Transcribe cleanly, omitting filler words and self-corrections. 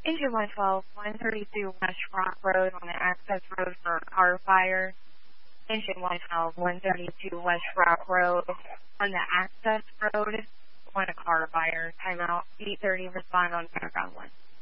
Engine 112, 132 West Rock Road on the access road for a car fire. Engine 112, 132 West Rock Road on the access road on a car fire. Timeout 8:30. Respond on background 1.